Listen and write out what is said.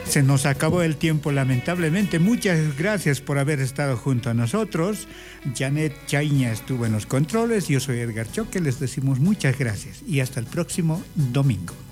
Se nos acabó el tiempo, lamentablemente. Muchas gracias por haber estado junto a nosotros. Janet Chaiña estuvo en los controles. Yo soy Edgar Choque. Les decimos muchas gracias y hasta el próximo domingo.